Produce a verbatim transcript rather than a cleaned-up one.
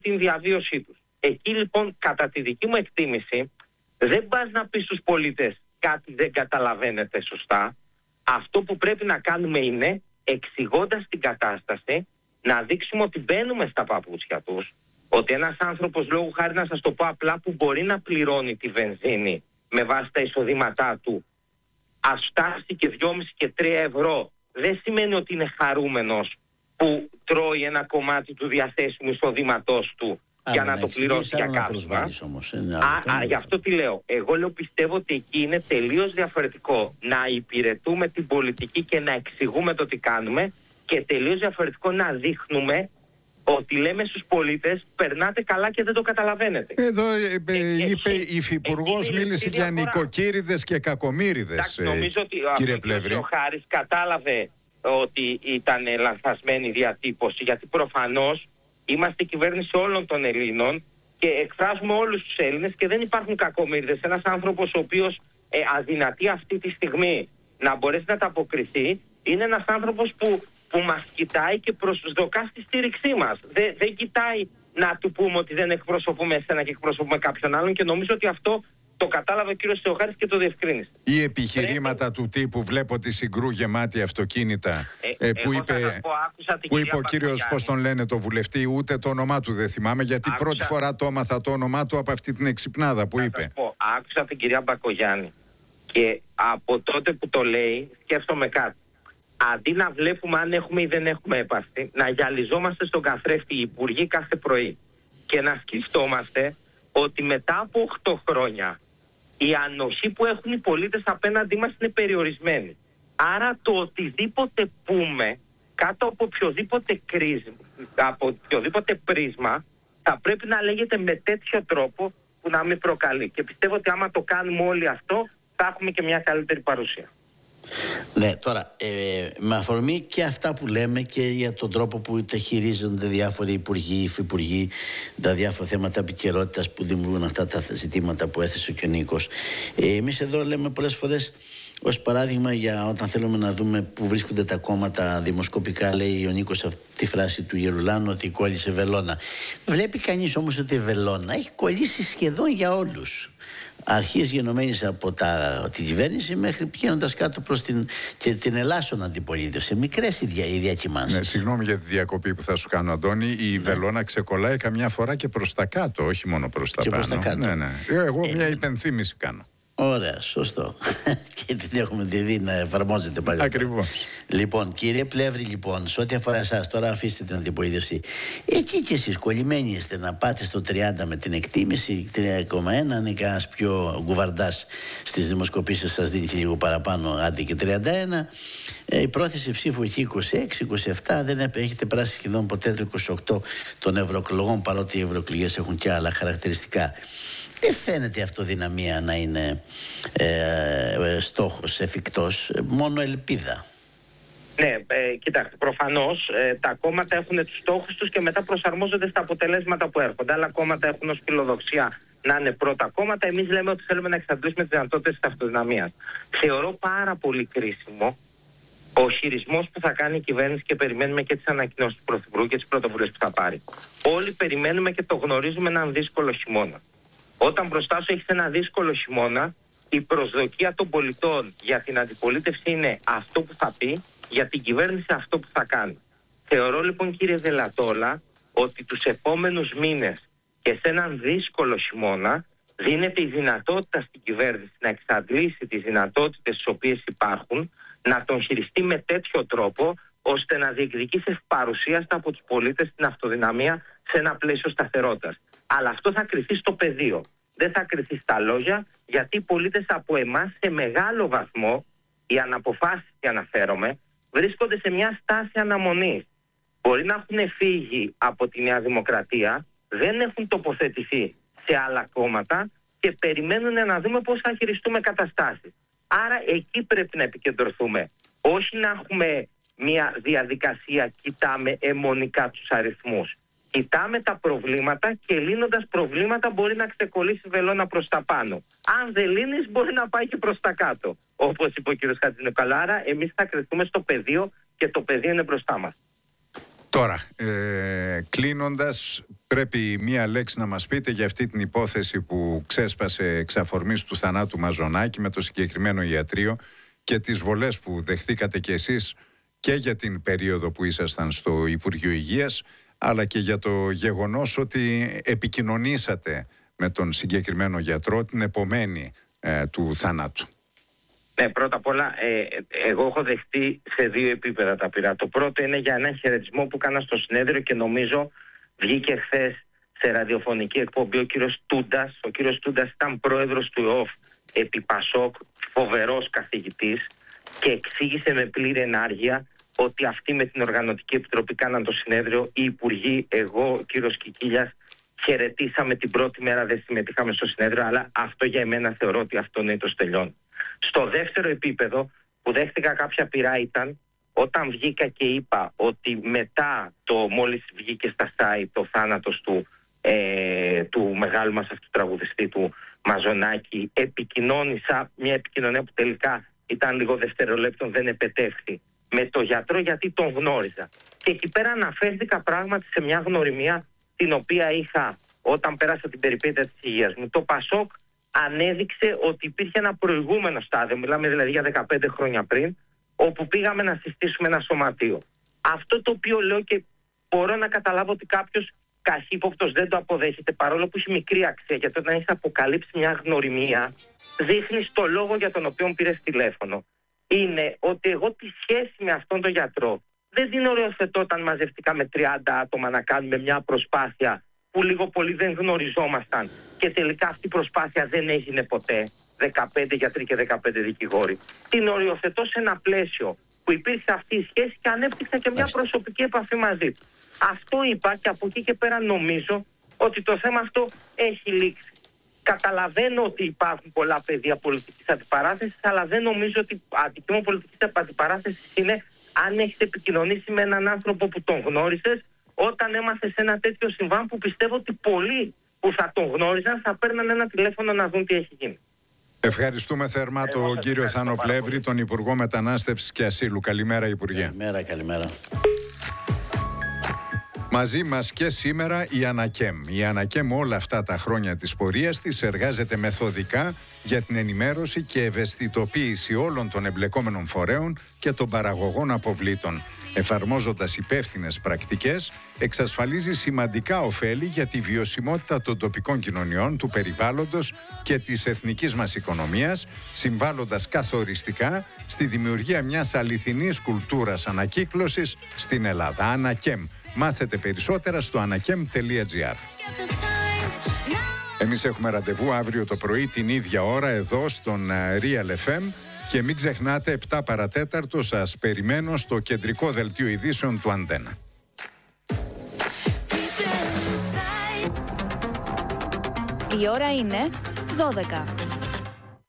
την διαβίωσή τους. Εκεί λοιπόν, κατά τη δική μου εκτίμηση, δεν πας να πεις στους πολίτες κάτι δεν καταλαβαίνετε σωστά. Αυτό που πρέπει να κάνουμε είναι, εξηγώντας την κατάσταση, να δείξουμε ότι μπαίνουμε στα παπούτσια τους, ότι ένας άνθρωπος, λόγου χάρη να σας το πω απλά, που μπορεί να πληρώνει τη βενζίνη με βάση τα εισοδήματά του, ας φτάσει και δυόμισι και τρία ευρώ, δεν σημαίνει ότι είναι χαρούμενος που τρώει ένα κομμάτι του διαθέσιμου εισοδήματός του Α, για να να το πληρώσει για καύσιμα. Α, α, γι' αυτό τι λέω. Εγώ λέω πιστεύω ότι εκεί είναι τελείως διαφορετικό να υπηρετούμε την πολιτική και να εξηγούμε το τι κάνουμε, και τελείως διαφορετικό να δείχνουμε ότι λέμε στους πολίτες περνάτε καλά και δεν το καταλαβαίνετε. Εδώ ε, ε, είπε η Υφυπουργός, μίλησε για νοικοκύριδες και κακομύριδες. Ε, νομίζω ότι κύριε ο Πλεύρη, ο Χάρης κατάλαβε ότι ήταν λανθασμένη διατύπωση, γιατί προφανώς είμαστε κυβέρνηση όλων των Ελλήνων και εκφράζουμε όλους τους Έλληνες και δεν υπάρχουν κακομύριδες. Ένας άνθρωπος ο οποίος ε, αδυνατεί αυτή τη στιγμή να μπορέσει να τα αποκριθεί είναι ένας άνθρωπος που που μας κοιτάει και προσδοκά στη στήριξή μας. Δεν, δεν κοιτάει να του πούμε ότι δεν εκπροσωπούμε εσένα και εκπροσωπούμε κάποιον άλλον, και νομίζω ότι αυτό το κατάλαβε ο κύριος Θεοχάρης και το διευκρίνησε. Οι επιχειρήματα Πρέπει... του τύπου, βλέπω τη Συγκρού γεμάτη αυτοκίνητα, ε, ε, που είπε, πω, που είπε ο κύριος, πώς τον λένε, το βουλευτή, ούτε το όνομά του δεν θυμάμαι, γιατί άκουσα... πρώτη φορά το έμαθα το όνομά του από αυτή την εξυπνάδα που θα είπε. Πω, άκουσα την κυρία Μπακογιάννη και από τότε που το λέει σκέφτομαι κάτι. Αντί να βλέπουμε αν έχουμε ή δεν έχουμε έπαρση, να γυαλιζόμαστε στον καθρέφτη οι υπουργοί κάθε πρωί και να σκεφτόμαστε ότι μετά από οκτώ χρόνια η ανοχή που έχουν οι πολίτες απέναντί μας είναι περιορισμένη. Άρα το οτιδήποτε πούμε κάτω από οποιοδήποτε κρίσμα, από οποιοδήποτε πρίσμα, θα πρέπει να λέγεται με τέτοιο τρόπο που να μην προκαλεί. Και πιστεύω ότι άμα το κάνουμε όλοι αυτό, θα έχουμε και μια καλύτερη παρουσία. Ναι, τώρα ε, με αφορμή και αυτά που λέμε και για τον τρόπο που τα χειρίζονται διάφοροι υπουργοί, υφυπουργοί, τα διάφορα θέματα επικαιρότητας που δημιουργούν αυτά τα ζητήματα που έθεσε και ο Νίκος. Ε, εμείς εδώ λέμε πολλές φορές, ως παράδειγμα, για όταν θέλουμε να δούμε που βρίσκονται τα κόμματα δημοσκοπικά, λέει ο Νίκος αυτή τη φράση του Γερουλάνου, ότι κόλλησε βελόνα. Βλέπει κανείς όμως ότι η βελόνα έχει κολλήσει σχεδόν για όλους. Αρχής γενομένης από τα, την κυβέρνηση μέχρι πηγαίνοντας κάτω προς την, και την ελάσσον αντιπολίτευση. Μικρές οι, δια, οι διακυμάνσεις. Ναι, συγγνώμη για τη διακοπή που θα σου κάνω, Αντώνη. Η ναι. βελόνα ξεκολλάει καμιά φορά και προς τα κάτω, όχι μόνο προς τα και πάνω. Προς τα κάτω. Ναι, ναι. Εγώ ε, μια υπενθύμηση κάνω. Ωραία, σωστό. Και την έχουμε δει να εφαρμόζεται πάλι. Ακριβώς. Λοιπόν, κύριε Πλεύρη, λοιπόν, σε ό,τι αφορά εσάς, τώρα αφήστε την αντιπολίτευση. Εκεί κι εσείς κολλημένοι είστε να πάτε στο τριάντα με την εκτίμηση, τρία κόμμα ένα, αν είναι κανένας πιο γκουβαρντάς στις δημοσκοπήσεις σας δίνει και λίγο παραπάνω, άντε και τριάντα ένα. Ε, η πρόθεση ψήφου έχει είκοσι έξι είκοσι επτά, δεν έχετε περάσει σχεδόν ποτέ το είκοσι οκτώ των ευρωεκλογών, παρότι οι ευρωεκλογές έχουν και άλλα χαρακτηριστικά. Δεν φαίνεται η αυτοδυναμία να είναι ε, στόχος εφικτός, μόνο ελπίδα. Ναι, ε, κοιτάξτε, προφανώς ε, τα κόμματα έχουν τους στόχους τους και μετά προσαρμόζονται στα αποτελέσματα που έρχονται. Άλλα κόμματα έχουν ως φιλοδοξία να είναι πρώτα κόμματα. Εμείς λέμε ότι θέλουμε να εξαντλήσουμε τις δυνατότητες της αυτοδυναμίας. Θεωρώ πάρα πολύ κρίσιμο ο χειρισμός που θα κάνει η κυβέρνηση και περιμένουμε και τις ανακοινώσεις του Πρωθυπουργού και τις πρωτοβουλίες που θα πάρει. Όλοι περιμένουμε και το γνωρίζουμε έναν δύσκολο χειμώνα. Όταν μπροστά σου έχεις ένα δύσκολο χειμώνα, η προσδοκία των πολιτών για την αντιπολίτευση είναι αυτό που θα πει, για την κυβέρνηση αυτό που θα κάνει. Θεωρώ λοιπόν, κύριε Δελατόλα, ότι τους επόμενους μήνες και σε έναν δύσκολο χειμώνα δίνεται η δυνατότητα στην κυβέρνηση να εξαντλήσει τις δυνατότητες τις οποίες υπάρχουν, να τον χειριστεί με τέτοιο τρόπο ώστε να διεκδικήσει ευπαρουσίαστα από τους πολίτες την αυτοδυναμία σε ένα πλαίσιο σταθερότητας. Αλλά αυτό θα κριθεί στο πεδίο. Δεν θα κριθεί στα λόγια, γιατί οι πολίτες από εμάς σε μεγάλο βαθμό, οι αναποφάσεις και αναφέρομαι, βρίσκονται σε μια στάση αναμονής. Μπορεί να έχουν φύγει από τη Νέα Δημοκρατία, δεν έχουν τοποθετηθεί σε άλλα κόμματα και περιμένουν να δούμε πώς θα χειριστούμε καταστάσεις. Άρα εκεί πρέπει να επικεντρωθούμε. Όχι να έχουμε μια διαδικασία, κοιτάμε αιμονικά τους αριθμούς. Κοιτάμε τα προβλήματα και λύνοντας προβλήματα μπορεί να ξεκολλήσει βελόνα προς τα πάνω. Αν δεν λύνεις μπορεί να πάει και προς τα κάτω. Όπως είπε ο κ. Χατζηνικολάρα, εμείς θα κρυφτούμε στο πεδίο και το πεδίο είναι μπροστά μας. Τώρα, ε, κλείνοντας, Πρέπει μία λέξη να μας πείτε για αυτή την υπόθεση που ξέσπασε εξ αφορμής του θανάτου Μαζονάκη με το συγκεκριμένο ιατρείο και τις βολές που δεχθήκατε κι εσείς και για την περίοδο που ήσασταν στο Υπουργείο Υγείας, αλλά και για το γεγονός ότι επικοινωνήσατε με τον συγκεκριμένο γιατρό την επομένη ε, του θανάτου. Ναι, πρώτα απ' όλα, ε, εγώ έχω δεχτεί σε δύο επίπεδα τα πειρά. Το πρώτο είναι για ένα χαιρετισμό που έκανα στο συνέδριο και νομίζω βγήκε χθες σε ραδιοφωνική εκπομπή ο κύριος Τούντας. Ο κύριος Τούντας ήταν πρόεδρος του ΕΟΦ επί Πασόκ, φοβερός καθηγητής, και εξήγησε με πλήρη ενάργεια ότι αυτοί με την Οργανωτική Επιτροπή κάναν το συνέδριο, οι υπουργοί, εγώ, ο κύριος Κικίλιας, χαιρετήσαμε την πρώτη μέρα, δεν συμμετείχαμε στο συνέδριο, αλλά αυτό για εμένα θεωρώ ότι αυτό είναι το τελειών. Στο δεύτερο επίπεδο που δέχτηκα κάποια πειρά ήταν όταν βγήκα και είπα ότι μετά το μόλις βγήκε στα site το θάνατος του, ε, του μεγάλου μας αυτού τραγουδιστή του Μαζονάκη, επικοινώνησα μια επικοινωνία που τελικά ήταν λίγο δευτερολέπτων, δεν επετεύχθη, με το γιατρό γιατί τον γνώριζα. Και εκεί πέρα αναφέρθηκα πράγματι σε μια γνωριμία την οποία είχα όταν πέρασα την περιπέτεια της υγείας μου. Το Πασόκ ανέδειξε ότι υπήρχε ένα προηγούμενο στάδιο, μιλάμε δηλαδή για δεκαπέντε χρόνια πριν, όπου πήγαμε να συστήσουμε ένα σωματείο. Αυτό το οποίο λέω και μπορώ να καταλάβω ότι κάποιος καχύποπτος δεν το αποδέχεται, παρόλο που έχει μικρή αξία, γιατί όταν έχει αποκαλύψει μια γνωριμία, δείχνεις το λόγο για τον οποίο πήρες τηλέφωνο. Είναι ότι εγώ τη σχέση με αυτόν τον γιατρό δεν την οριοθετώ όταν μαζευτήκαμε τριάντα άτομα να κάνουμε μια προσπάθεια που λίγο πολύ δεν γνωριζόμασταν και τελικά αυτή η προσπάθεια δεν έγινε ποτέ. δεκαπέντε γιατροί και δεκαπέντε δικηγόροι. Την οριοθετώ σε ένα πλαίσιο που υπήρχε αυτή η σχέση και ανέπτυξα και μια προσωπική επαφή μαζί του. Αυτό είπα και από εκεί και πέρα νομίζω ότι το θέμα αυτό έχει λήξει. Καταλαβαίνω ότι υπάρχουν πολλά πεδία πολιτικής αντιπαράθεσης, αλλά δεν νομίζω ότι αντικείμενο πολιτικής αντιπαράθεσης είναι αν έχεις επικοινωνήσει με έναν άνθρωπο που τον γνώρισες όταν έμαθες σε ένα τέτοιο συμβάν που πιστεύω ότι πολλοί που θα τον γνώριζαν θα παίρναν ένα τηλέφωνο να δουν τι έχει γίνει. Ευχαριστούμε θερμά τον Εγώ κύριο Θανοπλεύρη, τον Υπουργό Μετανάστευσης και Ασύλου. Καλημέρα, Υπουργέ. Καλημέρα, καλημέρα. Μαζί μας και σήμερα η Ανακέμ. Η Ανακέμ όλα αυτά τα χρόνια της πορείας της εργάζεται μεθοδικά για την ενημέρωση και ευαισθητοποίηση όλων των εμπλεκόμενων φορέων και των παραγωγών αποβλήτων. Εφαρμόζοντας υπεύθυνες πρακτικές, εξασφαλίζει σημαντικά ωφέλη για τη βιωσιμότητα των τοπικών κοινωνιών, του περιβάλλοντος και της εθνικής μας οικονομίας, συμβάλλοντας καθοριστικά στη δημιουργία μιας αληθινής κουλτούρας ανακύκλωσης στην Ελλάδα. Ανακέμ. Μάθετε περισσότερα στο ανακέμ τελεία τζι άρ. Εμείς έχουμε ραντεβού αύριο το πρωί την ίδια ώρα εδώ στον Real εφ εμ και μην ξεχνάτε επτά παρατέταρτο σας περιμένω στο κεντρικό δελτίο ειδήσεων του Αντένα. Η ώρα είναι δώδεκα.